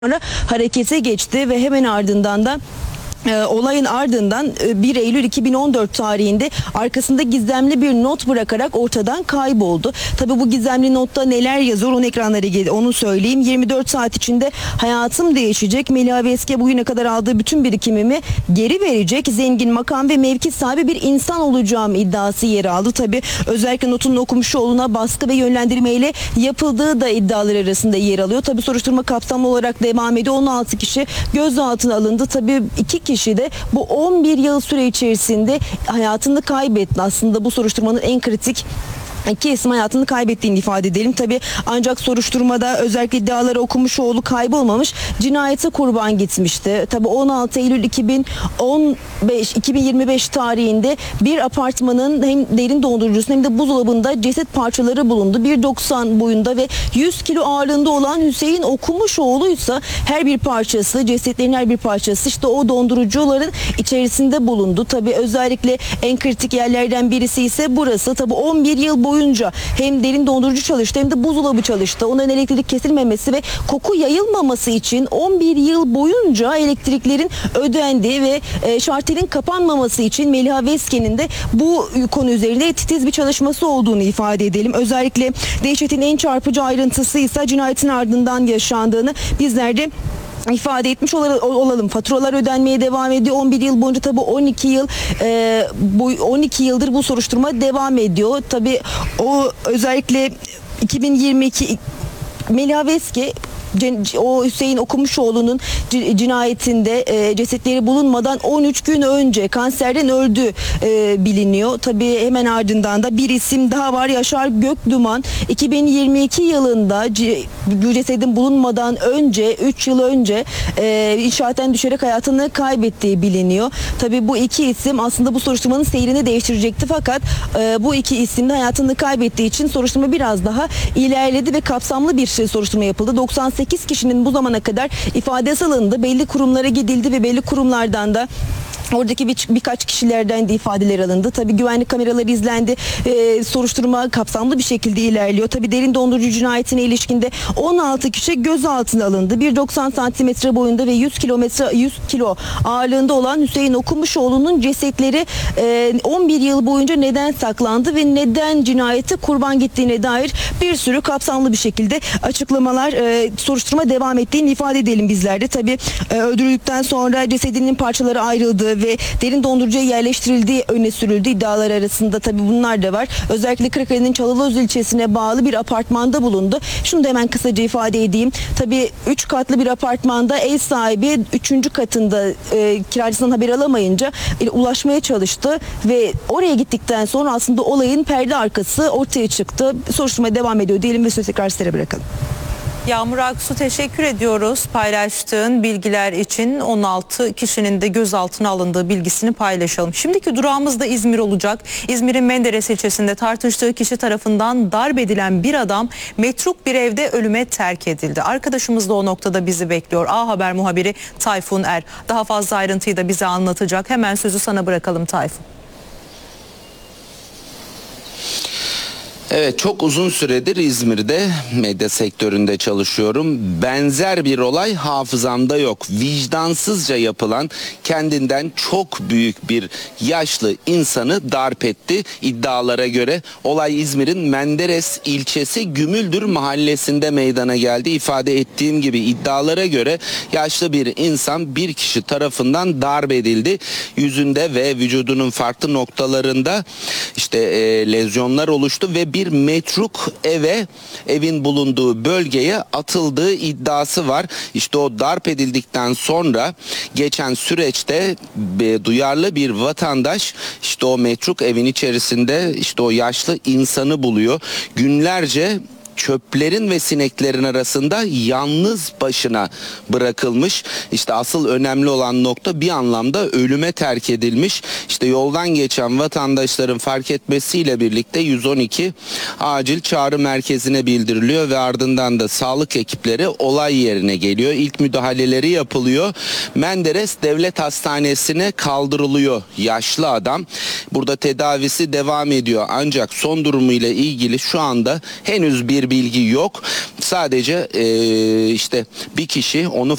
sonra harekete geçti ve hemen ardından da olayın ardından 1 Eylül 2014 tarihinde arkasında gizemli bir not bırakarak ortadan kayboldu. Tabii bu gizemli notta neler yazıyor onu ekranlara geldi. Onu söyleyeyim. 24 saat içinde hayatım değişecek. Meliha Veske bugüne kadar aldığı bütün birikimimi geri verecek. Zengin, makam ve mevki sahibi bir insan olacağım iddiası yer aldı. Tabii özellikle notun okumuşoğlu'na baskı ve yönlendirmeyle yapıldığı da iddialar arasında yer alıyor. Tabii soruşturma kapsamlı olarak devam ediyor. 16 kişi gözaltına alındı. Tabii 2 kişi de bu 11 yıl süre içerisinde hayatını kaybetti. Aslında bu soruşturmanın en kritik 2 isim hayatını kaybettiğini ifade edelim. Tabii ancak soruşturmada özellikle iddiaları Okumuşoğlu kaybolmamış, cinayete kurban gitmişti. Tabii 16 Eylül 2025 tarihinde bir apartmanın hem derin dondurucusunun hem de buzdolabında ceset parçaları bulundu. 1.90 boyunda ve 100 kilo ağırlığında olan Hüseyin Okumuşoğlu ise her bir parçası, cesetlerin her bir parçası işte o dondurucuların içerisinde bulundu. Tabii özellikle en kritik yerlerden birisi ise burası. Tabii 11 yıl boyunca hem derin dondurucu çalıştı hem de buzdolabı çalıştı. Onların elektrik kesilmemesi ve koku yayılmaması için 11 yıl boyunca elektriklerin ödendiği ve şartelin kapanmaması için Meliha Veske'nin de bu konu üzerinde titiz bir çalışması olduğunu ifade edelim. Özellikle dehşetin en çarpıcı ayrıntısı ise cinayetin ardından yaşandığını bizler de ifade etmiş olalım. Faturalar ödenmeye devam ediyor. 11 yıl boyunca tabii 12 yıldır bu soruşturma devam ediyor. Tabii o özellikle 2022 Meliha Veske o Hüseyin Okumuşoğlu'nun cinayetinde cesetleri bulunmadan 13 gün önce kanserden öldü biliniyor. Tabii hemen ardından da bir isim daha var, Yaşar Gökduman. 2022 yılında bu cesedin bulunmadan önce 3 yıl önce inşaatten düşerek hayatını kaybettiği biliniyor. Tabii bu iki isim aslında bu soruşturmanın seyrini değiştirecekti fakat bu iki isim de hayatını kaybettiği için soruşturma biraz daha ilerledi ve kapsamlı bir soruşturma yapıldı. 98 kişinin bu zamana kadar ifadesi alındı. Belli kurumlara gidildi ve belli kurumlardan da oradaki birkaç kişilerden de ifadeler alındı. Tabii güvenlik kameraları izlendi. Soruşturma kapsamlı bir şekilde ilerliyor. Tabii derin dondurucu cinayetine ilişkinde 16 kişi gözaltına alındı. 1.90 santimetre boyunda ve 100 kilo ağırlığında olan Hüseyin Okumuşoğlu'nun cesetleri 11 yıl boyunca neden saklandı ve neden cinayete kurban gittiğine dair bir sürü kapsamlı bir şekilde açıklamalar, soruşturma devam ettiğini ifade edelim bizler de. Tabii öldürüldükten sonra cesedinin parçaları ayrıldığı ve derin dondurucuya yerleştirildiği öne sürüldü. İddialar arasında tabii bunlar da var. Özellikle Kırıkkale'nin Çalılıöz ilçesine bağlı bir apartmanda bulundu. Şunu da hemen kısaca ifade edeyim. Tabii 3 katlı bir apartmanda ev sahibi 3. katında kiracısından haber alamayınca ulaşmaya çalıştı ve oraya gittikten sonra aslında olayın perde arkası ortaya çıktı. Soruşturma devam ediyor diyelim ve sözü tekrar size bırakalım. Yağmur Aksu, teşekkür ediyoruz paylaştığın bilgiler için. 16 kişinin de gözaltına alındığı bilgisini paylaşalım. Şimdiki durağımız da İzmir olacak. İzmir'in Menderes ilçesinde tartıştığı kişi tarafından darp edilen bir adam metruk bir evde ölüme terk edildi. Arkadaşımız da o noktada bizi bekliyor. A Haber muhabiri Tayfun Er. Daha fazla ayrıntıyı da bize anlatacak. Hemen sözü sana bırakalım Tayfun. Evet, çok uzun süredir İzmir'de medya sektöründe çalışıyorum. Benzer bir olay hafızamda yok. Vicdansızca yapılan, kendinden çok büyük bir yaşlı insanı darp etti. İddialara göre olay İzmir'in Menderes ilçesi Gümüldür mahallesinde meydana geldi. İfade ettiğim gibi iddialara göre yaşlı bir insan bir kişi tarafından darp edildi. Yüzünde ve vücudunun farklı noktalarında işte lezyonlar oluştu ve bir metruk evin bulunduğu bölgeye atıldığı iddiası var. İşte o darp edildikten sonra geçen süreçte duyarlı bir vatandaş işte o metruk evin içerisinde işte o yaşlı insanı buluyor. Günlerce çöplerin ve sineklerin arasında yalnız başına bırakılmış. İşte asıl önemli olan nokta bir anlamda ölüme terk edilmiş. İşte yoldan geçen vatandaşların fark etmesiyle birlikte 112 acil çağrı merkezine bildiriliyor ve ardından da sağlık ekipleri olay yerine geliyor. İlk müdahaleleri yapılıyor. Menderes Devlet Hastanesi'ne kaldırılıyor yaşlı adam. Burada tedavisi devam ediyor. Ancak son durumuyla ilgili şu anda henüz bir bilgi yok. Sadece işte bir kişi onu